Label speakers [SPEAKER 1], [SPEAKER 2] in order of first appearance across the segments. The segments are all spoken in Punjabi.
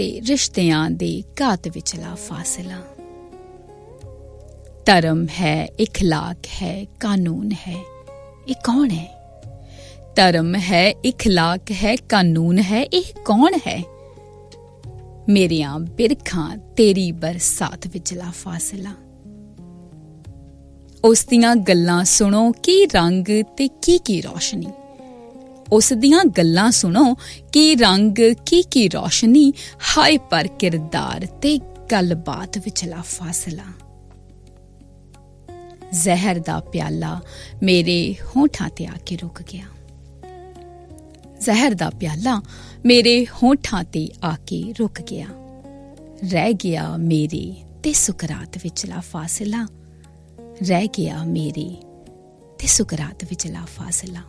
[SPEAKER 1] ਤੇ ਰਿਸ਼ਤਿਆਂ ਦੇ ਘਾਤ ਵਿਚਲਾ ਫਾਸਲਾ। ਧਰਮ ਹੈ, ਇਖਲਾਕ ਹੈ, ਕਾਨੂੰਨ ਹੈ, ਇਹ ਕੌਣ ਹੈ? ਧਰਮ ਹੈ, ਇਖਲਾਕ ਹੈ, ਕਾਨੂੰਨ ਹੈ, ਇਹ ਕੌਣ ਹੈ? ਮੇਰੀਆਂ ਬਿਰਖਾਂ ਤੇਰੀ ਬਰਸਾਤ ਵਿਚਲਾ ਫਾਸਲਾ। ਉਸ ਦੀਆਂ ਗੱਲਾਂ ਸੁਣੋ, ਕੀ ਰੰਗ ਤੇ ਕੀ ਰੌਸ਼ਨੀ। ਉਸ ਦੀਆਂ ਗੱਲਾਂ ਸੁਣੋ, ਕੀ ਰੰਗ ਕੀ ਰੌਸ਼ਨੀ। ਹਾਏ ਪਰ ਕਿਰਦਾਰ ਤੇ ਗੱਲਬਾਤ ਵਿਚਲਾ ਫਾਸਲਾ। ਜ਼ਹਿਰ ਦਾ ਪਿਆਲਾ ਮੇਰੇ ਹੋਠਾਂ ਤੇ ਆ ਕੇ ਰੁਕ ਗਿਆ। ਜ਼ਹਿਰ ਦਾ ਪਿਆਲਾ ਮੇਰੇ ਹੋਠਾਂ ਤੇ ਆ ਕੇ ਰੁਕ ਗਿਆ। ਰਹਿ ਗਿਆ ਮੇਰੇ ਤੇ ਸੁਕਰਾਤ ਵਿਚਲਾ ਫਾਸਲਾ। ਰਹਿ ਗਿਆ ਮੇਰੇ ਤੇ ਸੁਕਰਾਤ ਵਿਚਲਾ ਫਾਸਲਾ।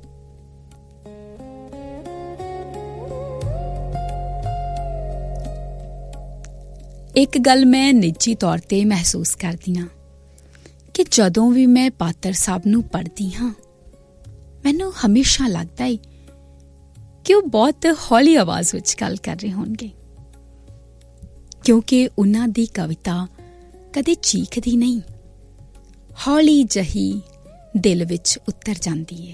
[SPEAKER 1] ਇੱਕ ਗੱਲ ਮੈਂ ਨਿੱਜੀ ਤੌਰ ਤੇ ਮਹਿਸੂਸ ਕਰਦੀ ਹਾਂ ਕਿ ਜਦੋਂ ਵੀ ਮੈਂ ਪਾਤਰ ਸਾਹਿਬ ਨੂੰ ਪੜ੍ਹਦੀ ਹਾਂ, ਮੈਨੂੰ ਹਮੇਸ਼ਾ ਲੱਗਦਾ ਹੈ ਕਿ ਉਹ ਬਹੁਤ ਹੌਲੀ ਆਵਾਜ਼ ਵਿੱਚ ਗੱਲ ਕਰ ਰਹੇ ਹੋਣਗੇ, ਕਿਉਂਕਿ ਉਹਨਾਂ ਦੀ ਕਵਿਤਾ ਕਦੇ ਚੀਖਦੀ ਨਹੀਂ, ਹੌਲੀ ਜਿਹੀ ਦਿਲ ਵਿੱਚ ਉਤਰ ਜਾਂਦੀ ਹੈ।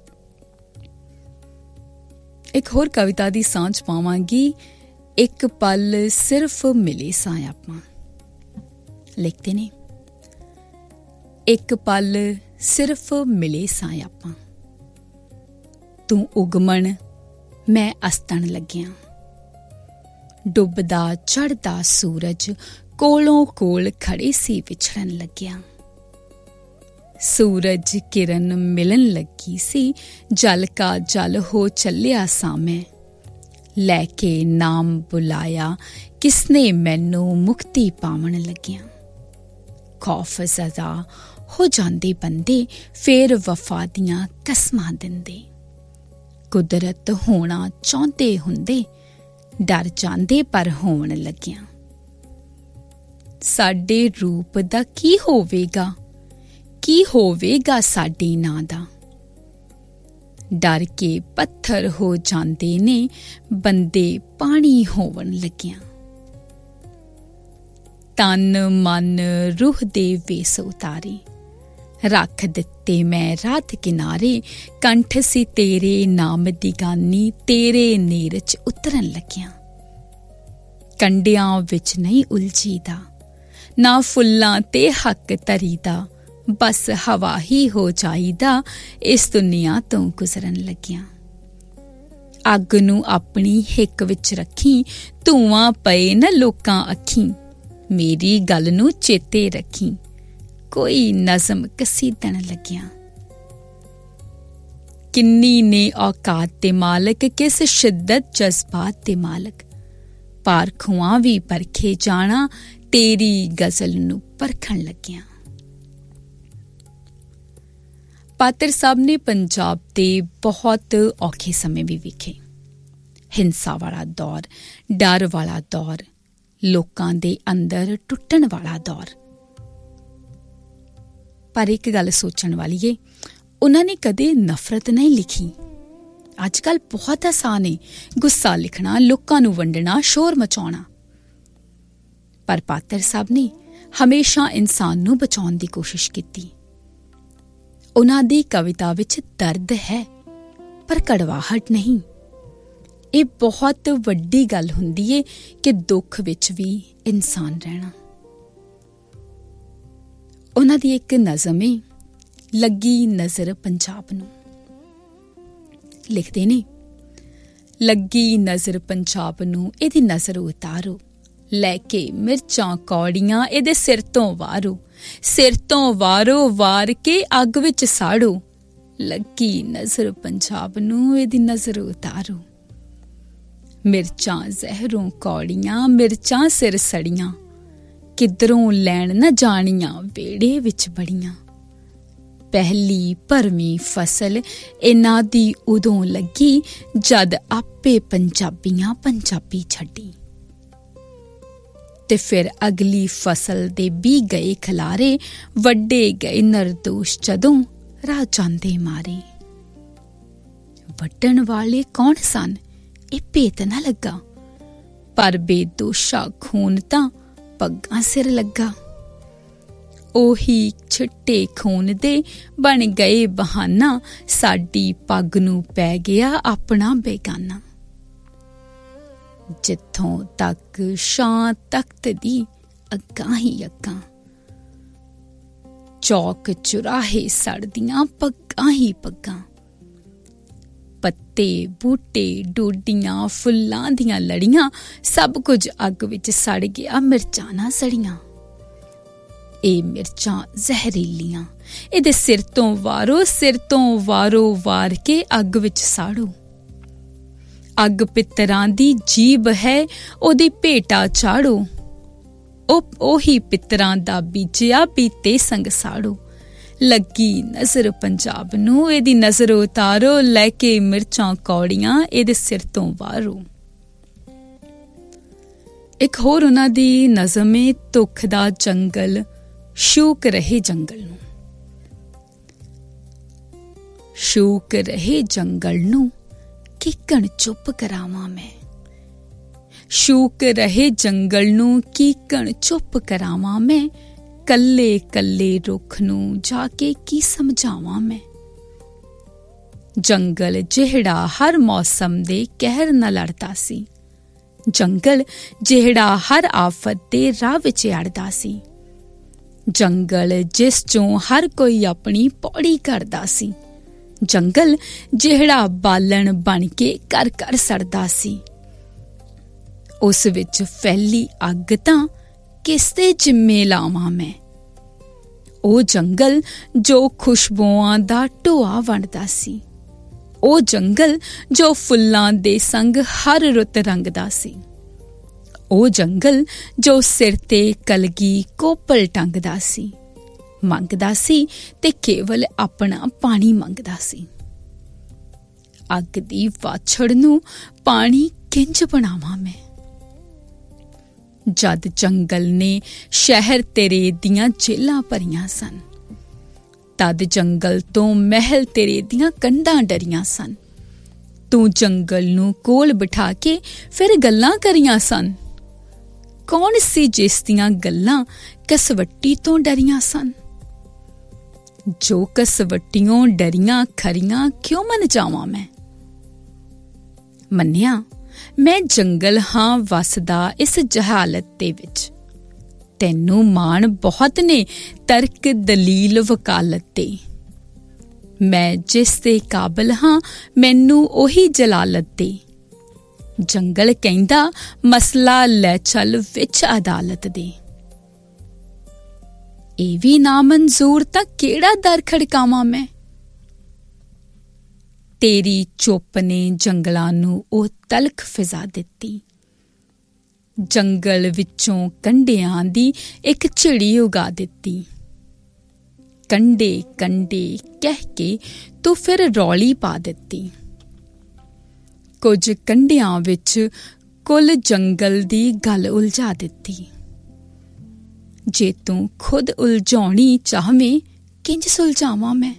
[SPEAKER 1] ਇੱਕ ਹੋਰ ਕਵਿਤਾ ਦੀ ਸਾਂਝ ਪਾਵਾਂਗੀ। ਇੱਕ ਪਲ ਸਿਰਫ ਮਿਲੇ ਸਾਂ ਆਪਾਂ। ਲਿਖਦੇ ਨੇ, ਇੱਕ ਪਲ ਸਿਰਫ ਮਿਲੇ ਸਾਂ ਆਪਾਂ, ਤੂੰ ਉਗਮਣ ਮੈਂ ਅਸਤਣ ਲੱਗਿਆ। ਡੁੱਬਦਾ ਚੜ੍ਹਦਾ ਸੂਰਜ ਕੋਲੋਂ ਕੋਲ ਖੜੇ ਸੀ ਵਿਛੜਨ ਲੱਗਿਆ। ਸੂਰਜ ਕਿਰਨ ਮਿਲਣ ਲੱਗੀ ਸੀ, ਜਲ ਕਾ ਜਲ ਹੋ ਚੱਲਿਆ ਸਾਂ ਮੈਂ। ਲੈ ਕੇ ਨਾਮ ਬੁਲਾਇਆ ਕਿਸਨੇ ਮੈਨੂੰ ਮੁਕਤੀ ਪਾਵਣ ਲੱਗਿਆ। ਖੌਫ ਜ਼ਦਾ ਹੋ ਜਾਂਦੇ ਬੰਦੇ, ਫੇਰ ਵਫਾ ਦੀਆਂ ਕਸਮਾਂ ਦਿੰਦੇ। ਕੁਦਰਤ ਹੋਣਾ ਚਾਹੁੰਦੇ ਹੁੰਦੇ, ਡਰ ਜਾਂਦੇ ਪਰ ਹੋਣ ਲੱਗਿਆ। ਸਾਡੇ ਰੂਪ ਦਾ ਕੀ ਹੋਵੇਗਾ, ਕੀ ਹੋਵੇਗਾ ਸਾਡੇ ਨਾਂ ਦਾ। ਡਰ ਕੇ ਪੱਥਰ ਹੋ ਜਾਂਦੇ ਨੇ ਬੰਦੇ ਪਾਣੀ ਹੋਵਣ ਲੱਗਿਆ। ਤਨ ਮਨ ਰੂਹ ਦੇ ਵੇਸ ਉਤਾਰੇ, ਰੱਖ ਦਿੱਤੇ ਮੈਂ ਰਾਤ ਕਿਨਾਰੇ। ਕੰਠ ਸੀ ਤੇਰੇ ਨਾਮ ਦੀ ਗਾਨੀ, ਤੇਰੇ ਨੇਰ 'ਚ ਉਤਰਨ ਲੱਗਿਆ। ਕੰਡਿਆਂ ਵਿੱਚ ਨਹੀਂ ਉਲਝੀਦਾ, ਨਾ ਫੁੱਲਾਂ ਤੇ ਹੱਕ ਧਰੀਦਾ। ਬਸ ਹਵਾ ਹੀ ਹੋ ਜਾਈਦਾ, ਇਸ ਦੁਨੀਆ ਤੋਂ ਗੁਜ਼ਰਨ ਲੱਗਿਆ। ਅੱਗ ਨੂੰ ਆਪਣੀ ਹਿੱਕ ਵਿੱਚ ਰੱਖੀ, ਧੂੰਆਂ ਪਏ ਨਾ ਲੋਕਾਂ ਅੱਖੀਂ। ਮੇਰੀ ਗੱਲ ਨੂੰ ਚੇਤੇ ਰੱਖੀ, ਕੋਈ ਨਜ਼ਮ ਕਸੀਦਣ ਲੱਗਿਆ। ਕਿੰਨੀ ਨੇ ਔਕਾਤ ਦੇ ਮਾਲਕ, ਕਿਸ ਸ਼ਿੱਦਤ ਜਜ਼ਬਾਤ ਦੇ ਮਾਲਕ। ਪਾਰਖੂਆਂ ਵੀ ਪਰਖੇ ਜਾਣਾ, ਤੇਰੀ ਗਜ਼ਲ ਨੂੰ ਪਰਖਣ ਲੱਗਿਆ। ਪਾਤਰ ਸਾਹਿਬ ਨੇ ਪੰਜਾਬ ਦੇ ਬਹੁਤ ਔਖੇ ਸਮੇਂ ਵੀ ਵੇਖੇ। ਹਿੰਸਾ ਵਾਲਾ ਦੌਰ, ਡਰ ਵਾਲਾ ਦੌਰ, ਲੋਕਾਂ ਦੇ ਅੰਦਰ ਟੁੱਟਣ ਵਾਲਾ ਦੌਰ। ਪਰ ਇੱਕ ਗੱਲ ਸੋਚਣ ਵਾਲੀ ਏ, ਉਹਨਾਂ ਨੇ ਕਦੇ ਨਫ਼ਰਤ ਨਹੀਂ ਲਿਖੀ। ਅੱਜ ਕੱਲ੍ਹ ਬਹੁਤ ਆਸਾਨ ਏ ਗੁੱਸਾ ਲਿਖਣਾ, ਲੋਕਾਂ ਨੂੰ ਵੰਡਣਾ, ਸ਼ੋਰ ਮਚਾਉਣਾ। ਪਰ ਪਾਤਰ ਸਾਹਿਬ ਨੇ ਹਮੇਸ਼ਾ ਇਨਸਾਨ ਨੂੰ ਬਚਾਉਣ ਦੀ ਕੋਸ਼ਿਸ਼ ਕੀਤੀ। ਉਹਨਾਂ ਦੀ ਕਵਿਤਾ ਵਿੱਚ ਦਰਦ ਹੈ, ਪਰ ਕੜਵਾਹਟ ਨਹੀਂ। ਇਹ ਬਹੁਤ ਵੱਡੀ ਗੱਲ ਹੁੰਦੀ ਏ ਕਿ ਦੁੱਖ ਵਿੱਚ ਵੀ ਇਨਸਾਨ ਰਹਿਣਾ। ਉਹਨਾਂ ਦੀ ਇੱਕ ਨਜ਼ਮ ਏ, ਲੱਗੀ ਨਜ਼ਰ ਪੰਜਾਬ ਨੂੰ। ਲਿਖਦੇ ਨੇ, ਲੱਗੀ ਨਜ਼ਰ ਪੰਜਾਬ ਨੂੰ, ਇਹਦੀ ਨਜ਼ਰ ਉਤਾਰੋ। ਲੈ ਕੇ ਮਿਰਚਾਂ ਕੌੜੀਆਂ ਇਹਦੇ ਸਿਰ ਤੋਂ ਵਾਰੋ। ਸਿਰ ਤੋਂ ਵਾਰੋ, ਵਾਰ ਕੇ ਅੱਗ ਵਿੱਚ ਸਾੜੋ। ਲੱਗੀ ਨਜ਼ਰ ਪੰਜਾਬ ਨੂੰ, ਇਹਦੀ ਨਜ਼ਰ ਉਤਾਰੋ। ਮਿਰਚਾਂ ਜ਼ਹਿਰੋਂ ਕੌੜੀਆਂ, ਮਿਰਚਾਂ ਸਿਰ ਸੜੀਆਂ। ਕਿੱਧਰੋਂ ਲੈਣ ਨਾ ਜਾਣੀਆਂ, ਵਿਹੜੇ ਵਿੱਚ ਬੜੀਆਂ। ਪਹਿਲੀ ਭਰਵੀਂ ਫਸਲ ਇਹਨਾਂ ਦੀ ਉਦੋਂ ਲੱਗੀ, ਜਦ ਆਪੇ ਪੰਜਾਬੀਆਂ ਪੰਜਾਬੀ ਛੱਡੀ। ਤੇ ਫਿਰ ਅਗਲੀ ਫਸਲ ਦੇ ਵੀ ਗਏ ਖਲਾਰੇ, ਵੱਡੇ ਗਏ ਨਿਰਦੋਸ਼ ਜਦੋਂ ਰਾਹ ਜਾਂਦੇ ਮਾਰੇ। ਵੱਢਣ ਵਾਲੇ ਕੌਣ ਸਨ, ਇਹ ਭੇਤ ਨਾ ਲੱਗਾ। ਪਰ ਬੇਦੋਸ਼ਾ ਖੂਨ ਤਾਂ ਪੱਗਾਂ ਸਿਰ ਲੱਗਾ। ਉਹੀ ਛਿੱਟੇ ਖੂਨ ਦੇ ਬਣ ਗਏ ਬਹਾਨਾ, ਸਾਡੀ ਪੱਗ ਨੂੰ ਪੈ ਗਿਆ ਆਪਣਾ ਬੇਗਾਨਾ। ਜਿੱਥੋਂ ਤੱਕ ਸ਼ਾਂ ਤਖਤ ਦੀ ਅੱਗਾਂ ਹੀ ਅੱਗਾਂ, ਚੌਕ ਚੁਰਾਹੇ ਸੜਦੀਆਂ ਪੱਗਾਂ ਹੀ ਪੱਗਾਂ। ਪੱਤੇ ਬੂਟੇ ਡੋਡੀਆਂ ਫੁੱਲਾਂ ਦੀਆਂ ਲੜੀਆਂ, ਸਭ ਕੁਝ ਅੱਗ ਵਿੱਚ ਸੜ ਗਿਆ, ਮਿਰਚਾਂ ਨਾ ਸੜੀਆਂ। ਇਹ ਮਿਰਚਾਂ ਜ਼ਹਿਰੀਲੀਆਂ, ਇਹਦੇ ਸਿਰ ਤੋਂ ਵਾਰੋ ਵਾਰ ਕੇ ਅੱਗ ਵਿੱਚ ਸਾੜੋ। ਅੱਗ ਪਿੱਤਰਾਂ ਦੀ ਜੀਭ ਹੈ, ਉਹਦੀ ਭੇਟਾ ਚਾੜੋ। ਉਹੀ ਪਿੱਤਰਾਂ ਦਾ ਬੀਜਿਆ ਬੀਤੇ ਸੰਗ ਸਾੜੋ। ਲੱਗੀ ਨਜ਼ਰ ਪੰਜਾਬ ਨੂੰ, ਇਹਦੀ ਨਜ਼ਰ ਉਤਾਰੋ, ਲੈ ਕੇ ਮਿਰਚਾਂ ਕੌੜੀਆਂ ਇਹਦੇ ਸਿਰ ਤੋਂ ਵਾਰੋ। ਇੱਕ ਹੋਰ ਉਹਨਾਂ ਦੀ ਨਜ਼ਮ ਏ, ਧੁੱਖ ਦਾ ਜੰਗਲ ਸ਼ੂਕ ਰਹੇ ਜੰਗਲ ਨੂੰ। ਸ਼ੂਕ ਰਹੇ ਜੰਗਲ ਨੂੰ ਕੀਕਣ ਚੁੱਪ ਕਰਾਵਾਂ ਮੈਂ। ਸ਼ੂਕ ਰਹੇ ਜੰਗਲ ਨੂੰ ਕੀਕਣ ਚੁੱਪ ਕਰਾਵਾਂ ਮੈਂ। ਕੱਲੇ ਕੱਲੇ ਰੁੱਖ ਨੂੰ ਜਾ ਕੇ ਕੀ ਸਮਝਾਵਾਂ ਮੈਂ। ਜੰਗਲ ਜਿਹੜਾ ਹਰ ਮੌਸਮ ਦੇ ਕਹਿਰ ਨਾਲ ਲੜਦਾ ਸੀ, ਜੰਗਲ ਜਿਹੜਾ ਹਰ ਆਫਤ ਦੇ ਰਾਹ ਵਿੱਚ ਅੜਦਾ ਸੀ, ਜੰਗਲ ਜਿਸ ਚੋਂ ਹਰ ਕੋਈ ਆਪਣੀ ਪੌੜੀ ਕੱਢਦਾ ਸੀ, ਜੰਗਲ ਜਿਹੜਾ ਬਾਲਣ ਬਣ ਕੇ ਘਰ ਘਰ ਸੜਦਾ ਸੀ। ਉਸ ਵਿੱਚ ਫੈਲੀ ਅੱਗ ਤਾਂ ਕਿਸ ਦੇ ਜਿੰਮੇ ਲਾਵਾਂ ਮੈਂ। ਉਹ ਜੰਗਲ ਜੋ ਖੁਸ਼ਬੂਆਂ ਦਾ ਢੋਆ ਵੰਡਦਾ ਸੀ, ਉਹ ਜੰਗਲ ਜੋ ਫੁੱਲਾਂ ਦੇ ਸੰਗ ਹਰ ਰੁੱਤ ਰੰਗਦਾ ਸੀ, ਉਹ ਜੰਗਲ ਜੋ ਸਿਰ ਤੇ ਕਲਗੀ ਕੋਪਲ ਟੰਗਦਾ ਸੀ, ਮੰਗਦਾ ਸੀ ਤੇ ਕੇਵਲ ਆਪਣਾ ਪਾਣੀ ਮੰਗਦਾ ਸੀ। ਅੱਗ ਦੀ ਵਾਛੜ ਨੂੰ ਪਾਣੀ ਕਿੰਜ ਬਣਾਵਾਂ ਮੈਂ। ਜਦ ਜੰਗਲ ਨੇ ਸ਼ਹਿਰ ਤੇਰੇ ਦੀਆਂ ਜੇਲਾਂ ਭਰੀਆਂ ਸਨ, ਤਦ ਜੰਗਲ ਤੋਂ ਮਹਿਲ ਤੇਰੇ ਦੀਆਂ ਕੰਧਾਂ ਡਰੀਆਂ ਸਨ। ਤੂੰ ਜੰਗਲ ਨੂੰ ਕੋਲ ਬਿਠਾ ਕੇ ਫਿਰ ਗੱਲਾਂ ਕਰੀਆਂ ਸਨ। ਕੌਣ ਸੀ ਜਿਸ ਦੀਆਂ ਗੱਲਾਂ ਕਸਵੱਟੀ ਤੋਂ ਡਰੀਆਂ ਸਨ। ਜੋ ਕਸਵੱਟੀਓਂ ਡਰੀਆਂ ਖਰੀਆਂ ਕਿਉਂ ਮੰਨ ਜਾਵਾਂ ਮੈਂ। ਮੰਨਿਆ ਮੈਂ ਜੰਗਲ ਹਾਂ ਵਸਦਾ ਇਸ ਜਹਾਲਤ ਦੇ ਵਿੱਚ। ਤੈਨੂੰ ਮਾਣ ਬਹੁਤ ਨੇ ਤਰਕ ਦਲੀਲ ਵਕਾਲਤ ਤੇ। ਮੈਂ ਜਿਸ ਦੇ ਕਾਬਲ ਹਾਂ ਮੈਨੂੰ ਉਹੀ ਜਲਾਲਤ ਦੇ। ਜੰਗਲ ਕਹਿੰਦਾ ਮਸਲਾ ਲੈ ਚੱਲ ਵਿੱਚ ਅਦਾਲਤ ਦੇ। ਇਹ ਵੀ ਨਾ ਮਨਜ਼ੂਰ ਤਾਂ ਕਿਹੜਾ ਦਰ ਖੜਕਾਵਾਂ ਮੈਂ। ਤੇਰੀ ਚੁੱਪ ਨੇ ਜੰਗਲਾਂ ਨੂੰ ਉਹ ਤਲਖ ਫਿਜ਼ਾ ਦਿੱਤੀ। ਜੰਗਲ ਵਿੱਚੋਂ ਕੰਢਿਆਂ ਦੀ ਇੱਕ ਝਿੜੀ ਉਗਾ ਦਿੱਤੀ। ਕੰਢੇ ਕੰਢੇ ਕਹਿ ਕੇ ਤੂੰ ਫਿਰ ਰੌਲੀ ਪਾ ਦਿੱਤੀ। ਕੁਝ ਕੰਢਿਆਂ ਵਿੱਚ ਕੁੱਲ ਜੰਗਲ ਦੀ ਗੱਲ ਉਲਝਾ ਦਿੱਤੀ। ਜੇ ਤੂੰ ਖੁਦ ਉਲਝਾਉਣੀ ਚਾਹਵੇਂ ਕਿੰਜ ਸੁਲਝਾਵਾਂ ਮੈਂ।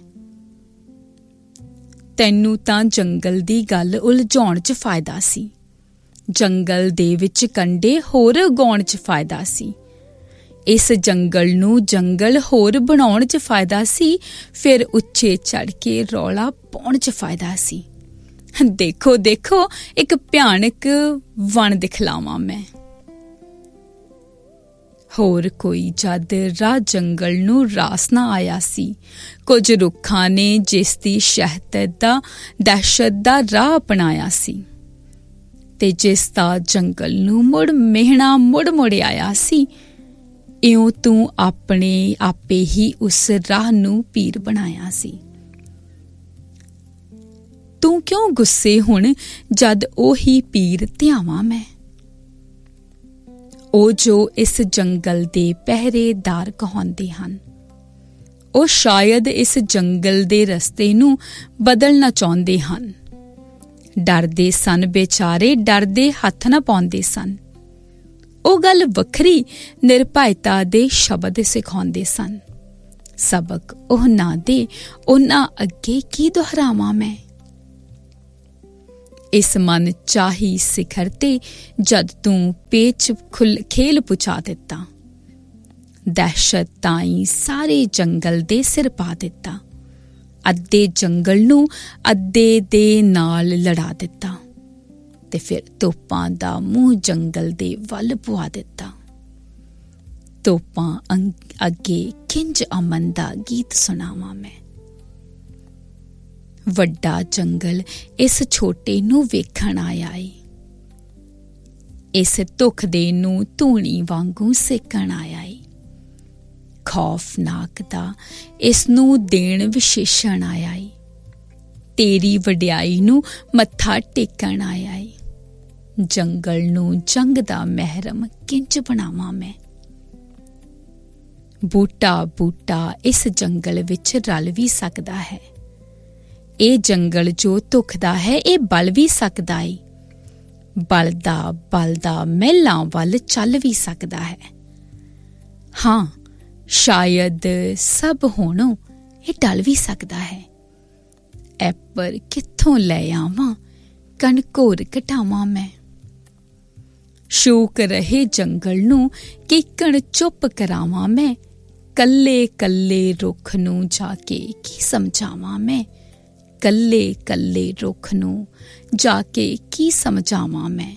[SPEAKER 1] ਤੈਨੂੰ ਤਾਂ ਜੰਗਲ ਦੀ ਗੱਲ ਉਲਝਾਉਣ 'ਚ ਫਾਇਦਾ ਸੀ। ਜੰਗਲ ਦੇ ਵਿੱਚ ਕੰਢੇ ਹੋਰ ਉਗਾਉਣ 'ਚ ਫਾਇਦਾ ਸੀ। ਇਸ ਜੰਗਲ ਨੂੰ ਜੰਗਲ ਹੋਰ ਬਣਾਉਣ 'ਚ ਫਾਇਦਾ ਸੀ। ਫਿਰ ਉੱਚੇ ਚੜ੍ਹ ਕੇ ਰੌਲਾ ਪਾਉਣ 'ਚ ਫਾਇਦਾ ਸੀ। ਦੇਖੋ ਦੇਖੋ ਇੱਕ ਭਿਆਨਕ ਵਣ ਦਿਖਲਾਵਾਂ ਮੈਂ। ਹੋਰ ਕੋਈ ਜਦ ਰਾਹ ਜੰਗਲ ਨੂੰ ਰਾਸ ਨਾ ਆਇਆ ਸੀ। ਕੁਝ ਰੁੱਖਾਂ ਨੇ ਜਿਸ ਦੀ ਸ਼ਹਿਦਤ ਦਾ ਦਹਿਸ਼ਤ ਦਾ ਰਾਹ ਅਪਣਾਇਆ ਸੀ, ਤੇ ਜਿਸ ਦਾ ਜੰਗਲ ਨੂੰ ਮੁੜ ਮਿਹਣਾ ਮੁੜ ਆਇਆ ਸੀ। ਇਉਂ ਤੂੰ ਆਪਣੇ ਆਪੇ ਹੀ ਉਸ ਰਾਹ ਨੂੰ ਪੀਰ ਬਣਾਇਆ ਸੀ। ਤੂੰ ਕਿਉਂ ਗੁੱਸੇ ਹੁਣ ਜਦ ਉਹੀ ਪੀਰ ਧਿਆਵਾਂ ਮੈਂ। ਉਹ ਜੋ ਇਸ ਜੰਗਲ ਦੇ ਪਹਿਰੇਦਾਰ ਕਹਾਉਂਦੇ ਹਨ, ਉਹ ਸ਼ਾਇਦ ਇਸ ਜੰਗਲ ਦੇ ਰਸਤੇ ਨੂੰ ਬਦਲਣਾ ਚਾਹੁੰਦੇ ਹਨ। ਡਰਦੇ ਸਨ ਬੇਚਾਰੇ, ਡਰਦੇ ਹੱਥ ਨਾ ਪਾਉਂਦੇ ਸਨ। ਉਹ ਗੱਲ ਵੱਖਰੀ ਨਿਰਭੈਤਾ ਦੇ ਸ਼ਬਦ ਸਿਖਾਉਂਦੇ ਸਨ। ਸਬਕ ਉਹਨਾਂ ਦੇ ਉਹਨਾਂ ਅੱਗੇ ਕੀ ਦੁਹਰਾਵਾਂ ਮੈਂ। ਇਸ ਮਨ ਚਾਹੀ ਸਿਖਰ ਤੇ ਜਦ ਤੂੰ ਪੇਚ ਖੇਲ ਪੁਚਾ ਦਿੱਤਾ। ਦਹਿਸ਼ਤ ਤਾਈਂ ਸਾਰੇ ਜੰਗਲ ਦੇ ਸਿਰ ਪਾ ਦਿੱਤਾ। ਅੱਧੇ ਜੰਗਲ ਨੂੰ ਅੱਧੇ ਦੇ ਨਾਲ ਲੜਾ ਦਿੱਤਾ ਤੇ ਫਿਰ ਤੋਪਾਂ ਦਾ ਮੂੰਹ ਜੰਗਲ ਦੇ ਵੱਲ ਪੁਆ ਦਿੱਤਾ। ਤੋਪਾਂ ਅੱਗੇ ਕਿੰਜ ਅਮਨ ਦਾ ਗੀਤ ਸੁਣਾਵਾਂ ਮੈਂ। ਵੱਡਾ ਜੰਗਲ ਇਸ ਛੋਟੇ ਨੂੰ ਵੇਖਣ ਆਇਆ ਏ। ਇਸ ਦੁੱਖ ਦੇ ਨੂੰ ਧੂਣੀ ਵਾਂਗੂ ਸੇਕਣ ਆਇਆ ਏ। ਖੌਫਨਾਕ ਦਾ ਇਸ ਨੂੰ ਦੇਣ ਵਿਸ਼ੇਸ਼ਣ ਆਇਆ ਏ। ਤੇਰੀ ਵਡਿਆਈ ਨੂੰ ਮੱਥਾ ਟੇਕਣ ਆਇਆ ਏ। ਜੰਗਲ ਨੂੰ ਜੰਗ ਦਾ ਮਹਿਰਮ ਕਿੰਜ ਬਣਾਵਾਂ ਮੈਂ। ਬੂਟਾ ਬੂਟਾ ਇਸ ਜੰਗਲ ਵਿੱਚ ਰਲ ਵੀ ਸਕਦਾ ਹੈ। ਇਹ ਜੰਗਲ ਜੋ ਧੁਖਦਾ ਹੈ ਇਹ ਬਲ ਵੀ ਸਕਦਾ ਏ। ਬਲਦਾ ਮਹਿਲਾਂ ਵੱਲ ਚੱਲ ਵੀ ਸਕਦਾ ਹੈ। ਹਾਂ, ਸ਼ਾਇਦ ਸਭ ਹੋਣੋਂ ਇਹ ਟਲ ਵੀ ਸਕਦਾ ਹੈ। ਐਪਰ ਕਿੱਥੋਂ ਲੈ ਆਵਾਂ, ਕਣਕੋਰ ਘਟਾਵਾਂ ਮੈਂ। ਸ਼ੂਕ ਰਹੇ ਜੰਗਲ ਨੂੰ ਕੀਕਣ ਚੁੱਪ ਕਰਾਵਾਂ ਮੈਂ। ਕੱਲੇ ਕੱਲੇ ਰੁੱਖ ਨੂੰ ਜਾ ਕੇ ਕੀ ਸਮਝਾਵਾਂ ਮੈਂ। ਕੱਲੇ ਕੱਲੇ ਰੁੱਖ ਨੂੰ ਜਾ ਕੇ ਕੀ ਸਮਝਾਵਾਂ ਮੈਂ।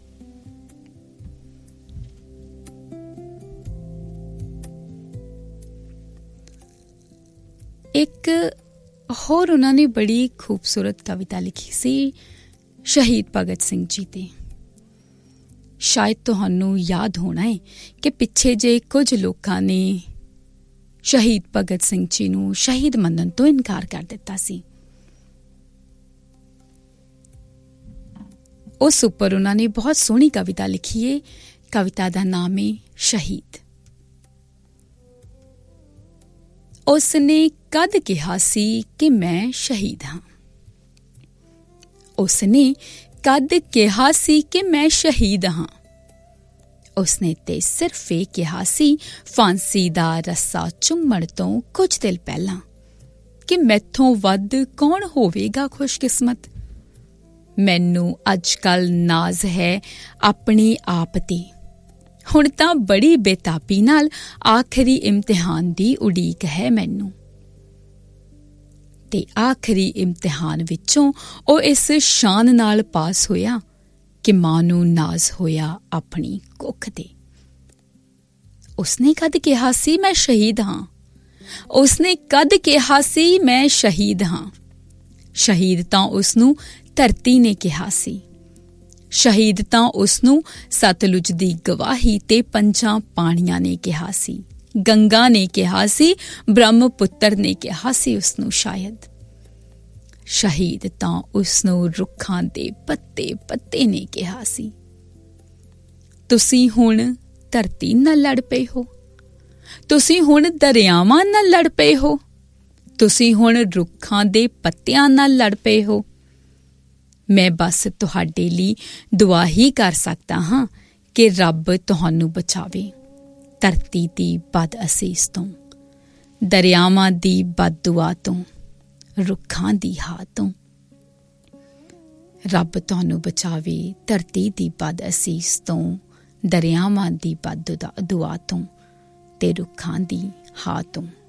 [SPEAKER 1] ਇੱਕ ਹੋਰ ਉਹਨਾਂ ਨੇ ਬੜੀ ਖੂਬਸੂਰਤ ਕਵਿਤਾ ਲਿਖੀ ਸੀ ਸ਼ਹੀਦ ਭਗਤ ਸਿੰਘ ਜੀ ਤੇ। ਸ਼ਾਇਦ ਤੁਹਾਨੂੰ ਯਾਦ ਹੋਣਾ ਹੈ ਕਿ ਪਿੱਛੇ ਜੇ ਕੁਝ ਲੋਕਾਂ ਨੇ ਸ਼ਹੀਦ ਭਗਤ ਸਿੰਘ ਜੀ ਨੂੰ ਸ਼ਹੀਦ ਮੰਨਣ ਤੋਂ ਇਨਕਾਰ ਕਰ ਦਿੱਤਾ ਸੀ। ਉਸ ਉੱਪਰ ਉਹਨਾਂ ਨੇ ਬਹੁਤ ਸੋਹਣੀ ਕਵਿਤਾ ਲਿਖੀ ਹੈ। ਕਵਿਤਾ ਦਾ ਨਾਮ ਹੈ ਸ਼ਹੀਦ। ਉਸਨੇ ਕਦ ਕਿਹਾ ਸੀ ਕਿ ਮੈਂ ਸ਼ਹੀਦ ਹਾਂ। ਉਸਨੇ ਕਦ ਕਿਹਾ ਸੀ ਕਿ ਮੈਂ ਸ਼ਹੀਦ ਹਾਂ। ਉਸਨੇ ਤੇ ਸਿਰਫ ਇਹ ਕਿਹਾ ਸੀ ਫਾਂਸੀ ਦਾ ਰੱਸਾ ਚੁੰਮਣ ਤੋਂ ਕੁਝ ਦਿਨ ਪਹਿਲਾਂ ਕਿ ਮੈਥੋਂ ਵੱਧ ਕੌਣ ਹੋਵੇਗਾ ਖੁਸ਼ਕਿਸਮਤ। ਮੈਨੂੰ ਅੱਜ ਕੱਲ੍ਹ ਨਾਜ਼ ਹੈ ਆਪਣੇ ਆਪ ਤੇ। ਹੁਣ ਤਾਂ ਬੜੀ ਬੇਤਾਬੀ ਨਾਲ ਆਖਰੀ ਇਮਤਿਹਾਨ ਦੀ ਉਡੀਕ ਹੈ ਮੈਨੂੰ। ਤੇ ਆਖਰੀ ਇਮਤਿਹਾਨ ਵਿੱਚੋਂ ਉਹ ਇਸ ਸ਼ਾਨ ਨਾਲ ਪਾਸ ਹੋਇਆ ਕਿ ਮਾਂ ਨੂੰ ਨਾਜ਼ ਹੋਇਆ ਆਪਣੀ ਕੁੱਖ ਤੇ। ਉਸਨੇ ਕਦ ਕਿਹਾ ਸੀ ਮੈਂ ਸ਼ਹੀਦ ਹਾਂ। ਉਸਨੇ ਕਦ ਕਿਹਾ ਸੀ ਮੈਂ ਸ਼ਹੀਦ ਹਾਂ। ਸ਼ਹੀਦ ਤਾਂ ਉਸਨੂੰ ਧਰਤੀ ਨੇ ਕਿਹਾ ਸੀ। ਸ਼ਹੀਦ ਤਾਂ ਉਸਨੂੰ ਸਤਲੁਜ ਦੀ ਗਵਾਹੀ ਤੇ ਪੰਜਾਂ ਪਾਣੀਆਂ ਨੇ ਕਿਹਾ ਸੀ। ਗੰਗਾ ਨੇ ਕਿਹਾ ਸੀ, ਬ੍ਰਹਮਪੁੱਤਰ ਨੇ ਕਿਹਾ ਸੀ ਉਸਨੂੰ ਸ਼ਾਇਦ। ਸ਼ਹੀਦ ਤਾਂ ਉਸਨੂੰ ਰੁੱਖਾਂ ਦੇ ਪੱਤੇ ਪੱਤੇ ਨੇ ਕਿਹਾ ਸੀ। ਤੁਸੀਂ ਹੁਣ ਧਰਤੀ ਨਾਲ ਲੜ ਪਏ ਹੋ। ਤੁਸੀਂ ਹੁਣ ਦਰਿਆਵਾਂ ਨਾਲ ਲੜ ਪਏ ਹੋ। ਤੁਸੀਂ ਹੁਣ ਰੁੱਖਾਂ ਦੇ ਪੱਤਿਆਂ ਨਾਲ ਲੜ ਪਏ ਹੋ। ਮੈਂ ਬਸ ਤੁਹਾਡੇ ਲਈ ਦੁਆ ਹੀ ਕਰ ਸਕਦਾ ਹਾਂ ਕਿ ਰੱਬ ਤੁਹਾਨੂੰ ਬਚਾਵੇ ਧਰਤੀ ਦੀ ਬਦ ਅਸੀਸ ਤੋਂ, ਦਰਿਆਵਾਂ ਦੀ ਬਦਦੁਆ ਤੋਂ, ਰੁੱਖਾਂ ਦੀ ਹਾ ਤੋਂ। ਰੱਬ ਤੁਹਾਨੂੰ ਬਚਾਵੇ ਧਰਤੀ ਦੀ ਬਦ ਅਸੀਸ ਤੋਂ, ਦਰਿਆਵਾਂ ਦੀ ਬਦ ਦੁਆ ਤੋਂ ਤੇ ਰੁੱਖਾਂ ਦੀ ਹਾ ਤੋਂ।